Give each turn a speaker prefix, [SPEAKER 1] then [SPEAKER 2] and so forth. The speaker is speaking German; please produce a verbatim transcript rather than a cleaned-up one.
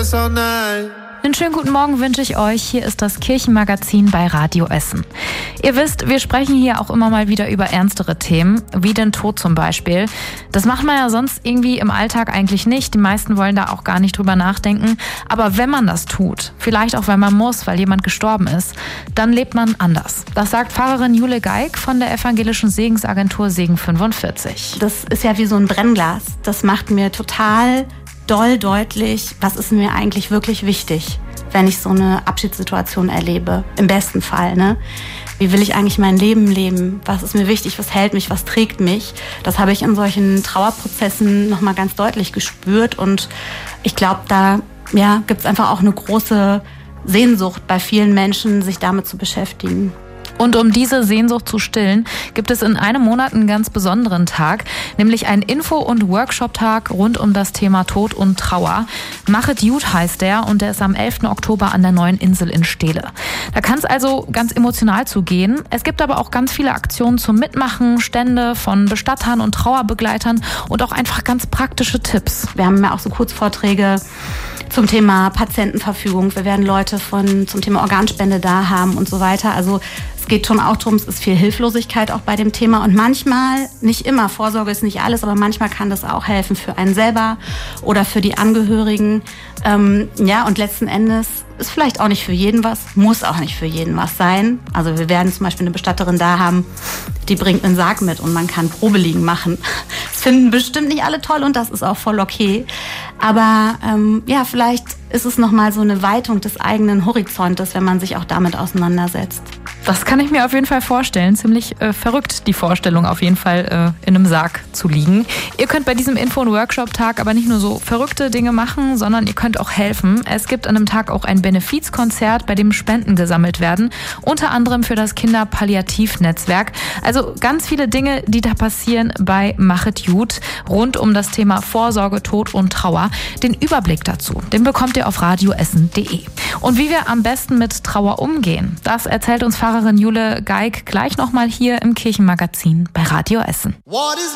[SPEAKER 1] this all night.
[SPEAKER 2] Einen schönen guten Morgen wünsche ich euch. Hier ist das Kirchenmagazin bei Radio Essen. Ihr wisst, wir sprechen hier auch immer mal wieder über ernstere Themen, wie den Tod zum Beispiel. Das macht man ja sonst irgendwie im Alltag eigentlich nicht. Die meisten wollen da auch gar nicht drüber nachdenken. Aber wenn man das tut, vielleicht auch, weil man muss, weil jemand gestorben ist, dann lebt man anders. Das sagt Pfarrerin Jule Geig von der evangelischen Segensagentur Segen fünfundvierzig.
[SPEAKER 3] Das ist ja wie so ein Brennglas. Das macht mir total doll deutlich, was ist mir eigentlich wirklich wichtig, wenn ich so eine Abschiedssituation erlebe. Im besten Fall, ne? Wie will ich eigentlich mein Leben leben? Was ist mir wichtig? Was hält mich? Was trägt mich? Das habe ich in solchen Trauerprozessen nochmal ganz deutlich gespürt. Und ich glaube, da ja, gibt es einfach auch eine große Sehnsucht bei vielen Menschen, sich damit zu beschäftigen.
[SPEAKER 2] Und um diese Sehnsucht zu stillen, gibt es in einem Monat einen ganz besonderen Tag, nämlich einen Info- und Workshop-Tag rund um das Thema Tod und Trauer. Machet Jut heißt der und der ist am elften Oktober an der Neuen Insel in Steele. Da kann es also ganz emotional zugehen. Es gibt aber auch ganz viele Aktionen zum Mitmachen, Stände von Bestattern und Trauerbegleitern und auch einfach ganz praktische Tipps.
[SPEAKER 3] Wir haben ja auch so Kurzvorträge zum Thema Patientenverfügung. Wir werden Leute von zum Thema Organspende da haben und so weiter. Also es geht schon auch darum, es ist viel Hilflosigkeit auch bei dem Thema. Und manchmal, nicht immer, Vorsorge ist nicht alles, aber manchmal kann das auch helfen für einen selber oder für die Angehörigen. Ähm, ja, und letzten Endes ist vielleicht auch nicht für jeden was, muss auch nicht für jeden was sein. Also wir werden zum Beispiel eine Bestatterin da haben, die bringt einen Sarg mit und man kann Probeliegen machen. Das finden bestimmt nicht alle toll und das ist auch voll okay. Aber ähm, ja, vielleicht ist es nochmal so eine Weitung des eigenen Horizontes, wenn man sich auch damit auseinandersetzt.
[SPEAKER 2] Das kann ich mir auf jeden Fall vorstellen. Ziemlich äh, verrückt, die Vorstellung, auf jeden Fall äh, in einem Sarg zu liegen. Ihr könnt bei diesem Info- und Workshop-Tag aber nicht nur so verrückte Dinge machen, sondern ihr könnt auch helfen. Es gibt an dem Tag auch ein Benefizkonzert, bei dem Spenden gesammelt werden. Unter anderem für das Kinderpalliativnetzwerk. Also ganz viele Dinge, die da passieren bei Machet Jut rund um das Thema Vorsorge, Tod und Trauer. Den Überblick dazu, den bekommt ihr auf radioessen punkt de. Und wie wir am besten mit Trauer umgehen, das erzählt uns Pfarrerin Jule Geig gleich nochmal hier im Kirchenmagazin bei Radio Essen.